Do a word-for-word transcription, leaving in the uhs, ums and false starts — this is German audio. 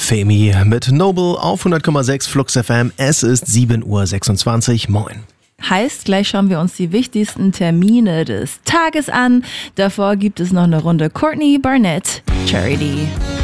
Femi mit Noble auf hundert Komma sechs Flux F M. Es ist sieben Uhr sechsundzwanzig. Moin. Heißt, gleich schauen wir uns die wichtigsten Termine des Tages an. Davor gibt es noch eine Runde Courtney Barnett, Charity.